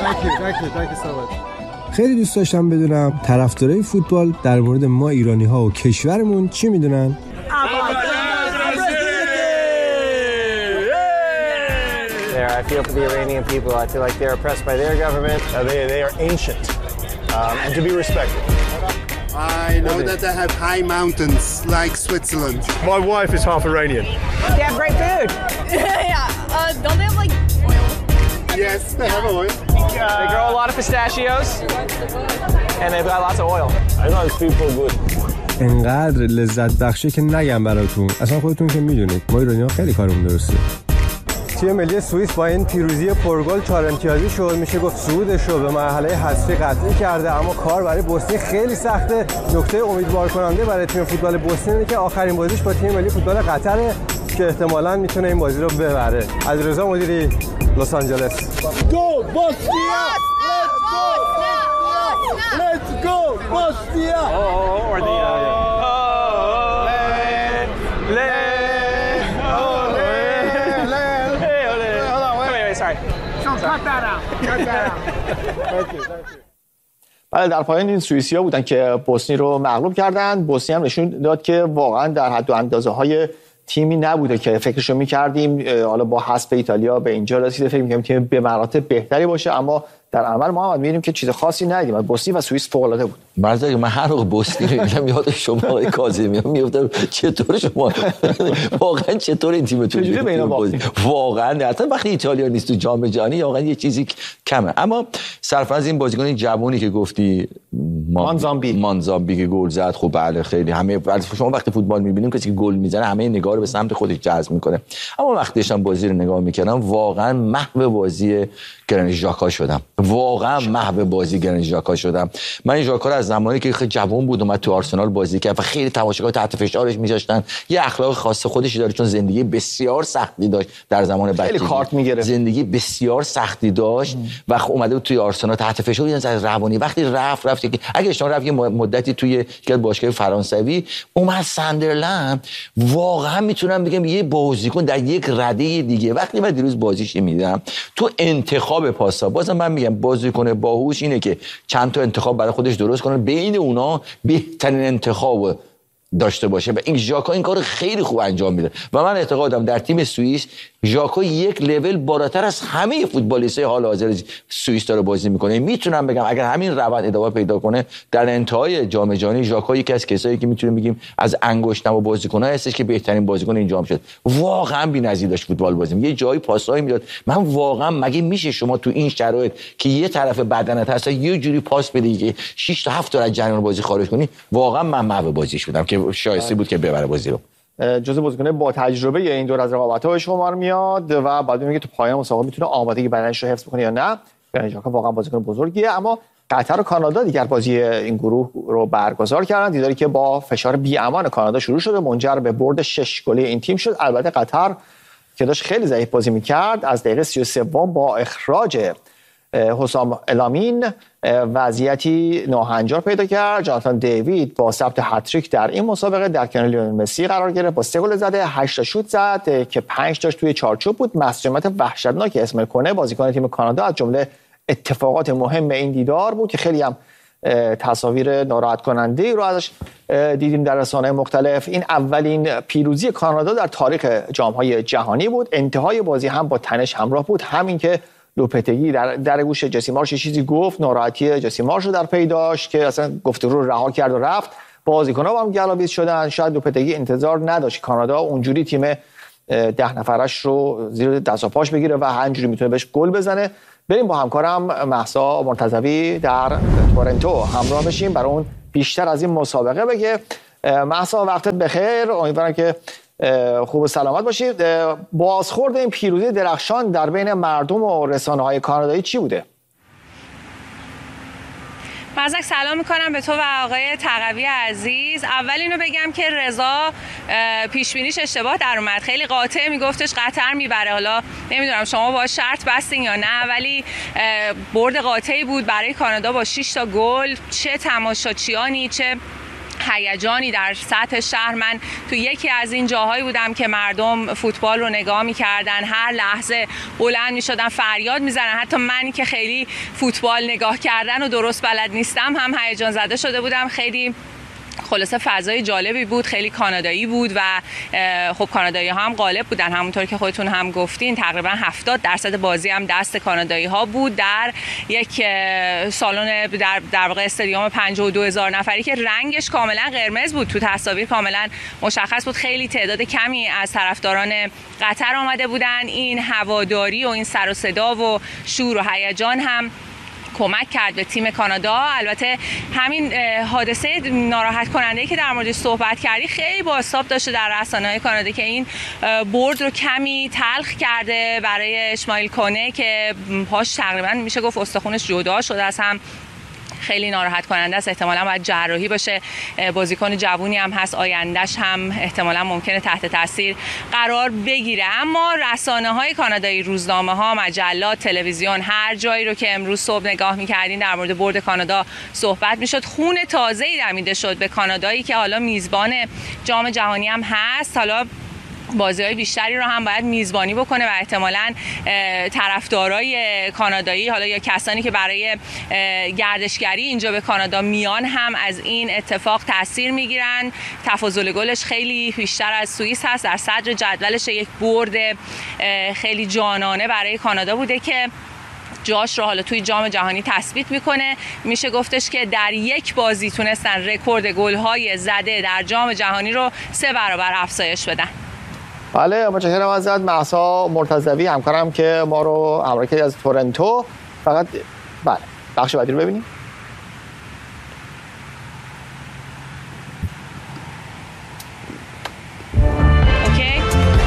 خیلی دوست داشتم بدونم طرفدارای فوتبال در مورد ما ایرانی‌ها و کشورمون چی میدونن؟ I feel for the Iranian people. I feel like they're oppressed by their government. They are ancient and to be respected. I know that they have high mountains like Switzerland. My wife is half Iranian. They have great food. Yeah. Don't they have like oil? Yes, they have oil. They grow a lot of pistachios and they've got lots of oil. I know these people good. انقدر لذت بخشه که نگم براتون. اصلا خودتون که میدونید ما ایرانی‌ها خیلی کارمون درسته. تیم ملی سوئیس با این پیروزی پرگل 4 امتیازی شد، میشه گفت صعودش رو به مرحله حذفی قطعی کرده، اما کار برای بوسنی خیلی سخته. نکته امیدوار کننده برای تیم فوتبال بوسنی اینه که آخرین بازیش با تیم ملی فوتبال قطر که احتمالاً میتونه این بازی رو ببره. علیرضا مدیری، لس آنجلس. Go Bosnia! Let's go Bosnia! Or the بله، در پایان این سوئیسی‌ها بودن که بوسنی رو مغلوب کردن. بوسنی هم نشون داد که واقعا در حد و اندازه‌های تیمی نبوده که فکرشو می‌کردیم حالا با حذف ایتالیا به اینجا رسیده، فکر می‌کردیم تیم به مراتب بهتری باشه، اما در عمل ما می‌بینیم که چیز خاصی ندیدیم. بوسنی و سوئیس فوق‌العاده بود. مرزا من هر وقت بوسنی رو میگم یاد شما آقای کاظمی میافتم. چطور شما واقعا چطور این تیمتون چجوری به اینا باختید؟ واقعا حتی وقتی ایتالیا نیست تو جام جهانی واقعا یه چیزی کمه. اما سرفراز این بازیکن جوونی که گفتی مانزامبی که گل زد، خب بله خیلی همه شما وقتی فوتبال می‌بینیم کسی که گل میزنه همه نگاه رو به سمت خودش جذب میکنه. اما وقتی داشتم بازی رو نگاه میکردم واقعا محو بازی گرانیت ژاکا شدم. واقعا محو بازی گرانیت ژاکا شدم. من این ژاکا رو از زمانی که خیلی جوان بود اومد تو آرسنال بازی کرد و خیلی تماشاگرها تحت فشارش میذاشتن. یه اخلاق خاص خودش داره چون زندگی بسیار سختی داشت در زمان بچگی. خیلی کارت میگرفت. زندگی بسیار سختی داشت و اومده بود توی آرسنال تحت فشار از روانی. وقتی رفت که اگه اشتباه رفت یه مدتی توی یک باشگاه فرانسوی اومد ساندرلند، واقعا میتونم بگم یه بازیکن در یک رده دیگه. وقتی من دیروز بازیش میدیدم تو انتخاب پاسا، بازم من میگم بازیکن باهوش اینه که چند تا انتخاب برای خودش درست کنه، بین اونا بهترین انتخاب داشته باشه و این ژاکا این کارو خیلی خوب انجام میده و من اعتقادم در تیم سوئیس ژاکا یک لول بالاتر از همه فوتبالیستای حال حاضر سوئیس داره بازی میکنه. میتونم بگم اگر همین روند ادامه پیدا کنه در انتهای جام جهانی ژاکا یکی از کسایی که میتونیم بگیم از انگشت‌نما بازیکن‌ها هستش که بهترین بازیکن این جام شد. واقعا بی‌نظیر داشت فوتبال بازی می‌کرد. یه جایی پاسایی میداد. من واقعا مگه میشه شما تو این شرایط که یه طرف بدنت هست یه جوری پاس بدی که 6 تا 7 تا از جریان بازی خارج کنی؟ واقعا من محو بازیش بودم که شایسته بود که ببره بازی رو. جزو بازیکن‌های با تجربه این دور از رقابت‌ها به شمار میاد و بعد میگه تو پایان مسابقه میتونه آمادگی بدنش رو حفظ بکنه یا نه. ژاکا واقعا بازیکن بزرگیه، اما قطر و کانادا دیگر بازی این گروه رو برگزار کردن. دیداری که با فشار بی‌امان کانادا شروع شده منجر به برد 6 گلی این تیم شد. البته قطر که داشت خیلی ضعیف بازی می‌کرد از دقیقه 33 با اخراج حسام الامین وضعیتی ناهنجار پیدا کرد. جاناتان دیوید با ثبت هتریک در این مسابقه در کنار لیونل مسی قرار گرفت، با 3 گل زده، 8 تا شوت زد که 5 تاش توی چارچوب بود. مسئولیت وحشتناک اسماعیل کنه بازیکن تیم کانادا از جمله اتفاقات مهم این دیدار بود که خیلی هم تصاویر ناراحت کننده رو ازش دیدیم در رسانه‌های مختلف. این اولین پیروزی کانادا در تاریخ جام‌های جهانی بود. انتهای بازی هم با تنش همراه بود، همین که لوپتگی در گوش جسی مارش چیزی گفت، ناراحتی جسی مارش رو در پی داشت که اصلا گفتگو رو رها کرد و رفت. بازیکن‌ها هم گلاویز شدن. شاید لوپتگی انتظار نداشت کانادا اونجوری تیم 10 نفرش رو زیر دست و پاش بگیره و همینجوری میتونه بهش گل بزنه. بریم با همکارم مهسا مرتضوی در تورنتو همراه بشیم برای اون بیشتر از این مسابقه بگه. مهسا وقتت بخیر، امیدوارم که خوب و سلامت باشید. بازخورد این پیروزی درخشان در بین مردم و رسانه‌های کانادایی چی بوده؟ مزدک سلام میکنم به تو و آقای تقوی عزیز. اول اینو بگم که رضا پیشبینیش اشتباه در اومد. خیلی قاطع میگفتش قطر میبره. حالا نمیدونم شما با شرط بستین یا نه، ولی برد قاطعی بود برای کانادا با 6 تا گل. چه تماشاچیانی چه هیجانی در سطح شهر. من تو یکی از این جاهایی بودم که مردم فوتبال رو نگاه می‌کردن، هر لحظه بلند می‌شدن فریاد می‌زدن. حتی منی که خیلی فوتبال نگاه کردن و درست بلد نیستم هم هیجان زده شده بودم. خیلی خلاصه فضای جالبی بود، خیلی کانادایی بود و خب کانادایی ها هم غالب بودن، همونطور که خودتون هم گفتین تقریبا 70% بازی هم دست کانادایی ها بود در یک سالن در واقع استادیوم 52,000 نفری که رنگش کاملا قرمز بود. تو تصاویر کاملا مشخص بود خیلی تعداد کمی از طرفداران قطر آمده بودن. این هواداری و این سر و صدا و شور و هیجان هم کمک کرد به تیم کانادا. البته همین حادثه ناراحت کننده‌ای که در موردش صحبت کردی خیلی بازتاب داشته در رسانه‌های کانادا که این برد رو کمی تلخ کرده برای اسماعیل کنه که پاش تقریبا میشه گفت استخونش جدا شده از هم. خیلی ناراحت کننده است. احتمالاً باید جراحی بشه. بازیکن جوونی هم هست، آیندهش هم احتمالاً ممکنه تحت تاثیر قرار بگیره. اما رسانه‌های کانادایی، روزنامه‌ها، مجلات، تلویزیون، هر جایی رو که امروز صبح نگاه می‌کردین در مورد برد کانادا صحبت می‌شد. خون تازه‌ای دمیده شد به کانادایی که حالا میزبان جام جهانی هم هست. حالا بازی‌های بیشتری رو هم باید میزبانی بکنه و احتمالاً طرفدارای کانادایی حالا یا کسانی که برای گردشگری اینجا به کانادا میان هم از این اتفاق تاثیر میگیرن. تفاضل گلش خیلی بیشتر از سوئیس هست، در صدر جدولش یک برد خیلی جانانه برای کانادا بوده که جاش رو حالا توی جام جهانی تثبیت میکنه. میشه گفتش که در یک بازی تونستن رکورد گل‌های زده در جام جهانی رو 3 برابر افزایش بدن. بله متشکرم ازت مهسا مرتضوی، همکارم که ما رو همراه کردی از تورنتو. فقط بله بخش بعدی رو ببینیم. اوکی.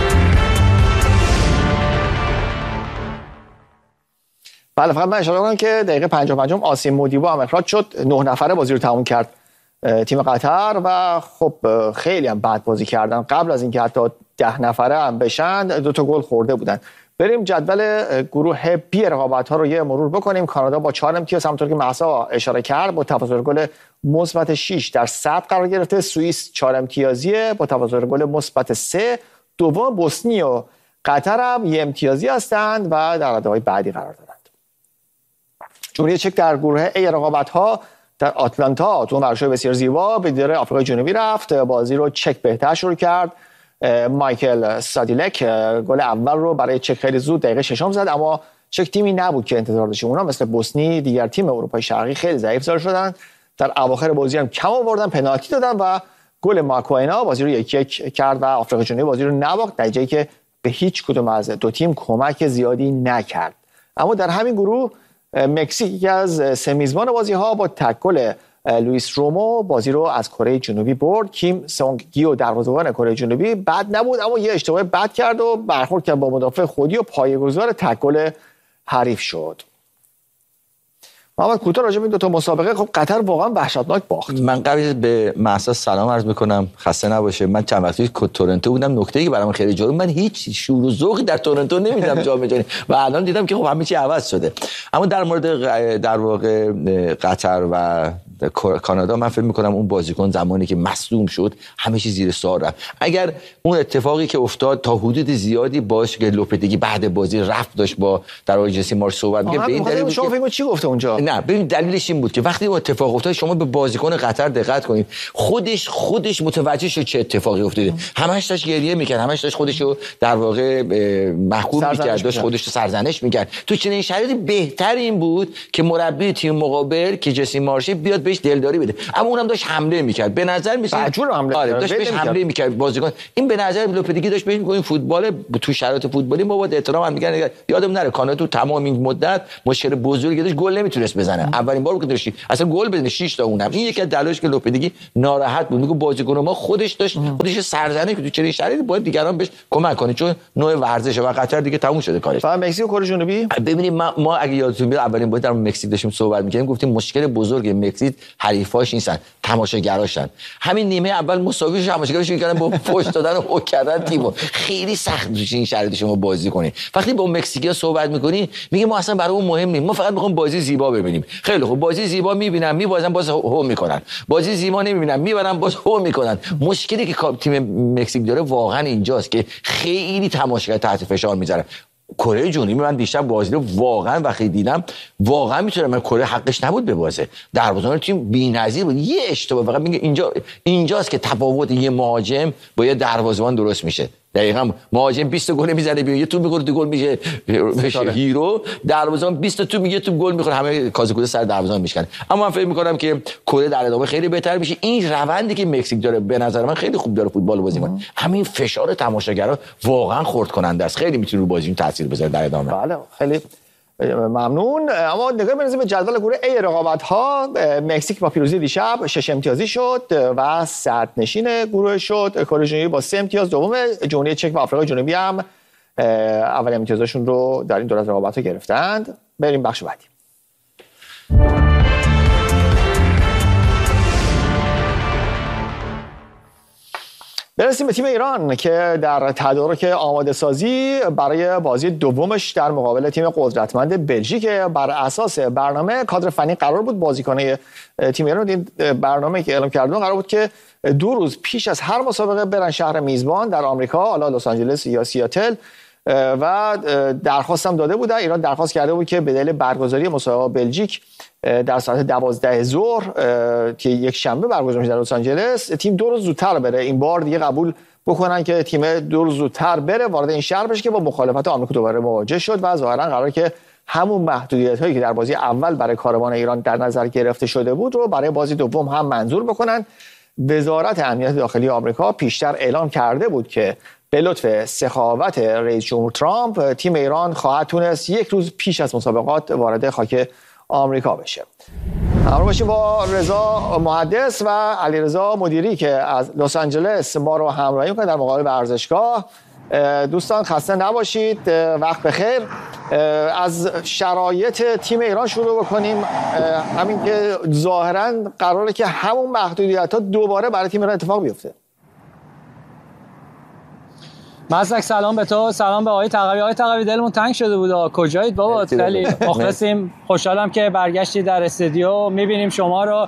بله فقط من اشاره کنم که دقیقه 55 آسیم مودیبو هم اخراج شد. 9 نفره بازی رو تموم کرد تیم قطر و خب خیلی هم بد بازی کردن. قبل از اینکه حتی 10 نفره هم بشن 2 تا گل خورده بودن. بریم جدول گروه بی رقابت‌ها رو یه مرور بکنیم. کانادا با 4 امتیاز همونطور که مهسا اشاره کرد با تفاضل گل مثبت 6 در صدر قرار گرفته. سوئیس 4 امتیازیه با تفاضل گل مثبت 3. دوم بوسنی و قطر هم 1 امتیازی هستند و در رده‌های بعدی قرار دارند. جمهوری چک در گروه ای رقابت‌ها در آتلانتا تو ورزشگاه بسیار زیبا به دیدار آفریقای جنوبی رفت. بازی رو چک بهتر شروع کرد. مایکل سادیلک گل اول رو برای چک خیلی زود دقیقه 6 زد، اما چک تیمی نبود که انتظار داشتیم. اونا مثل بوسنی دیگر تیم اروپای شرقی خیلی ضعیف ظاهر شدن. در اواخر بازی هم کم آوردن، پنالتی دادن و گل ماکوئنا بازی رو 1-1 کرد و آفریقای جنوبی بازی رو نباخت، نتیجه‌ای که به هیچ کدوم از دو تیم کمک زیادی نکرد. اما در همین گروه مکزیک یکی از 3 میزبان بازی‌ها با تکل لوئیس رومو بازی رو از کره جنوبی برد. کیم سونگ گیو دروازه‌بان کره جنوبی بد نبود، اما یه اشتباه بد کرد و برخورد کرد با مدافع خودی و پایه‌گذار تکل حریف شد. محمد کوتاه راجع به این 2 تا مسابقه، خب قطر واقعا وحشتناک باخت. من قبل به مهسا سلام عرض میکنم، خسته نباشه. من چند وقتی تورنتو بودم، نکته‌ای که برام خیلی جالب، من هیچ شور و ذوقی در تورنتو نمیدم جام جهانی و الان دیدم که خب همه چی عوض شده. اما در مورد در واقع قطر و کانادا من فکر میکنم اون بازیکن زمانی که مصدوم شد همه چیز زیر سوال رفت. اگر اون اتفاقی که افتاد تا حدود زیادی باش که لوپتگی بعد بازی رفت داشت با در واقع جسی مارش صحبت می‌کرد، به این دلیل شما فکر چی گفته اونجا؟ نه ببین دلیلش این بود که وقتی اون اتفاق افتاد شما به بازیکن قطر دقت کنید، خودش متوجه شد چه اتفاقی افتاده. همش داشت گریه می‌کرد، همش داشت خودش رو در واقع محکوم می‌کرد، داشت خودش رو سرزنش می‌کرد. تو چنین شرایطی بهتر این بود که مربی تیم مقابل که جسی مارش بیاد بهش دلداری بده، اما اونم داشت حمله می‌کرد. به نظر می‌رسید داشت بهش حمله می‌کرد بازیکن. این به نظر لوپتگی داشت بهش میگه این فوتبال تو شرایط فوتبالی ما باید احترام هم دیگه. یادم نره کانادا تو تمام این مدت مشکل بزرگی داشت، گل نمیتونست بزنه. اولین بار بود که داشت اصلا گل بزنه 6 تا اونم. این یکی از دلایلی که لوپتگی ناراحت بود. میگه بازیکن ما خودش داشت خودش سرزنش که تو چنین شرایطی باید دیگران بهش کمک کنه، چون نوع ورزشه و قطر دیگه تموم شده کارش. فقط مکزیک و کره جنوبی. ببینید ما اگه یادتون بیاد اولین بار در مکزیک داشتیم صحبت می‌کردیم، گفتیم مشکل بزرگ مکزیک حریفاش نیستن، تماشاگراشن. همین نیمه اول مساوی تماشاگرش می‌کردن با پشت دادن و هوک کردن تیمو. خیلی سخت تو این شرایط شما بازی کنین. وقتی با مکزیکیا صحبت می‌کنی میگه ما اصلا برای اون مهم نیست، ما فقط می‌خوایم بازی زیبا ببینیم. خیلی خوب، بازی زیبا می‌بینن، می‌بازن، باز هو می‌کنن. بازی زیبا نمی‌بینن، می‌برن، باز هو می‌کنن. مشکلی که تیم مکزیک داره واقعا اینجاست که خیلی تماشاگر تحت فشار می‌ذارن. کره جنوبی من دیشب بازی رو واقعا وقتی دیدم واقعا میتونم من کره حقش نبود ببازه. دروازه‌بان تیم بی‌نظیر بود. یه اشتباه فقط میگه اینجاست که تفاوت یه مهاجم با یه دروازه‌بان درست میشه. دقیقاً مهاجم 20 گل میزنه بیرون، یه توپ میخوره تو گل میشه هیرو، دروازه‌بان 20 توپ میگه توپ گل میخوره، همه کازوکوده سر دروازه‌بان میشکنه. اما من فکر میکنم که کره در ادامه خیلی بهتر میشه. این روندی که مکزیک داره به نظر من خیلی خوب داره فوتبال بازی میکنه. همین فشار تماشاگرها واقعا خرد کننده است، خیلی میتونه رو بازیشون تاثیر بذاره در ادامه. بله خیلی ممنون. اما نگاه بنظرم به جدول گروه A رقابت‌ها، مکزیک با پیروزی دیشب 6 امتیازی شد و صدرنشین گروه شد. کره جنوبی با 3 امتیاز دوم، جمهوری چک و آفریقای جنوبی هم اول امتیازشون رو در این دور از رقابت‌ها گرفتند. بریم بخش بعدی. برسیم به تیم ایران که در تدارک آماده سازی برای بازی دومش در مقابل تیم قدرتمند بلژیک. بر اساس برنامه کادر فنی قرار بود بازیکنان تیم ایران، این برنامه که اعلام کردن قرار بود که 2 روز پیش از هر مسابقه برن شهر میزبان در آمریکا، حالا لس آنجلس یا سیاتل، و درخواست هم داده بودن. ایران درخواست کرده بود که به دلیل برگزاری مسابقه بلژیک در ساعت 12 ظهر که یک شنبه برگزار میشه در لس آنجلس، تیم 2 روز زودتر بره. این بار دیگه قبول بکنن که تیم 2 روز زودتر بره وارد این شهر بشه که با مخالفت آمریکا دوباره مواجه شد و ظاهرا قراره که همون محدودیت هایی که در بازی اول برای کاروان ایران در نظر گرفته شده بود رو برای بازی دوم هم منظور بکنن. وزارت امنیت داخلی آمریکا پیشتر اعلام کرده بود که به لطف سخاوت رئیس جمهور ترامپ تیم ایران خواهد تونست 1 روز پیش از مسابقات وارد خاک آمریکا بشه. همراه باشیم با رضا محدث و علیرضا مدیری که از لس آنجلس ما رو همراهی می‌کنن در مقابل ورزشگاه. دوستان خسته نباشید، وقت بخیر. از شرایط تیم ایران شروع بکنیم. همین که ظاهراً قراره که همون محدودیت‌ها دوباره برای تیم ایران اتفاق بیفته. مزدک سلام به تو، سلام به آقای تقوی. آقای تقوی دلمون تنگ شده بود. کجایید بابا؟ خیلی مخلصیم، خوشحالم که برگشتی در استودیو. میبینیم شما رو.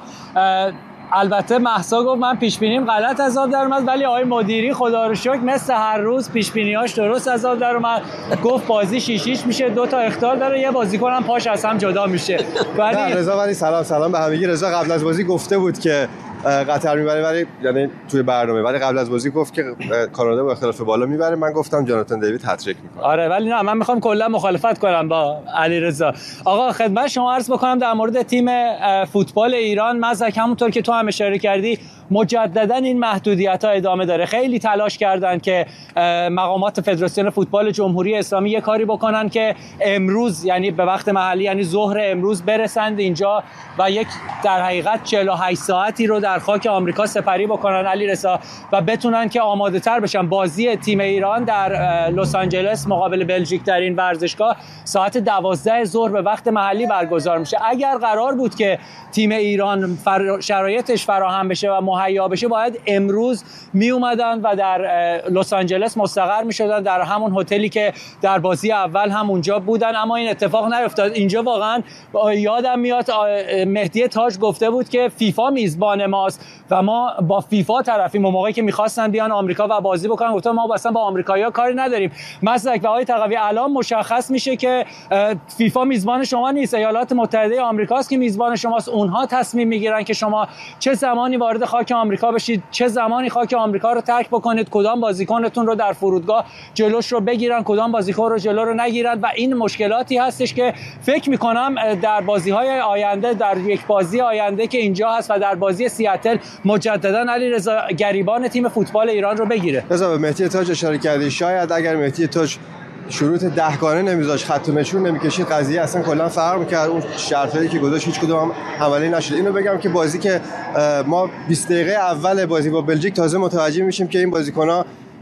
البته مهسا گفت من پیش بینیم غلط از آب در اومد، ولی آقای مدیری خدا رو شکر مثل هر روز پیش بینیاش درست از آب در اومد. گفت بازی 6-6 میشه، 2 تا اخطار داره، یه بازیکن هم پاش از هم جدا میشه. ولی رضا ولی سلام به همگی. رضا قبل از بازی گفته بود که قطر میبره، ولی یعنی توی برنامه، ولی قبل از بازی گفت که کانادا با اختلاف بالا میبره. من گفتم جاناتان دیوید هتریک میکنه. آره ولی نه، من میخوام کلا مخالفت کنم با علیرضا. آقا خدمت شما عرض بکنم در مورد تیم فوتبال ایران. مزدک همونطور که تو هم اشاره کردی مجددا این محدودیت‌ها ادامه داره. خیلی تلاش کردن که مقامات فدراسیون فوتبال جمهوری اسلامی یه کاری بکنن که امروز، یعنی به وقت محلی، یعنی ظهر امروز برسند اینجا و یک در حقیقت 48 ساعتی رو در خاک آمریکا سپری بکنن علیرضا و بتونن که آماده تر بشن. بازی تیم ایران در لس آنجلس مقابل بلژیک در این ورزشگاه ساعت 12 ظهر به وقت محلی برگزار میشه. اگر قرار بود که تیم ایران شرایطش فراهم بشه و مهیا بشه، باید امروز می اومدن و در لس آنجلس مستقر می شدن، در همون هتلی که در بازی اول هم اونجا بودن. اما این اتفاق نیفتاد. اینجا واقعا یادم میاد مهدی تاج گفته بود که فیفا میزبان ماست و ما با فیفا طرفیم. اون موقعی که می‌خواستن بیان آمریکا و بازی بکنن گفتم ما اصلا با آمریکایی‌ها کاری نداریم. مزدک و آقای تقوی الان مشخص میشه که فیفا میزبان شما نیست، ایالات متحده آمریکاست که میزبان شماست. اونها تصمیم میگیرن که شما چه زمانی وارد خاک آمریکا بشید، چه زمانی خاک آمریکا رو ترک بکنید، کدام بازیکنتون رو در فرودگاه جلوش رو بگیرن، کدام بازیکن رو جلو رو نگیرن. و این مشکلاتی هستش که فکر می‌کنم در بازی‌های آینده، در یک بازی آینده که اینجا هست و در بازی سیاتل مجددا علیرضا گریبان تیم فوتبال ایران رو بگیره. رضا به مهدی تاج اشاره کردی، شاید اگر مهدی تاج شروط 10 گانه نمیذاش، خط و نشون نمیکشید، قضیه اصلا کلا فرق می‌کرد. اون شرطایی که گذاشت هیچ کدوم عملی نشد. اینو بگم که بازی که ما 20 دقیقه اول بازی با بلژیک تازه متوجه میشیم که این بازیکن‌ها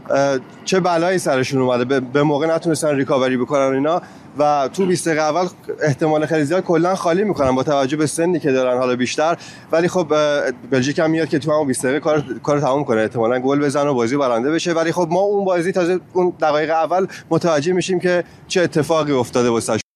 چه بلایی سرشون اومده، به موقع نتونستن ریکاوری بکنن اینا و تو 20 دقیقه اول احتمال خیلی زیاد کلا خالی میکنن با توجه به سنی که دارن حالا بیشتر. ولی خب بلژیک هم میاد که تو همون 20 دقیقه کارو تموم کنه، احتمالاً گل بزنه و بازی برنده بشه. ولی خب ما اون بازی تازه اون دقایق اول متوجه میشیم که چه اتفاقی افتاده واسه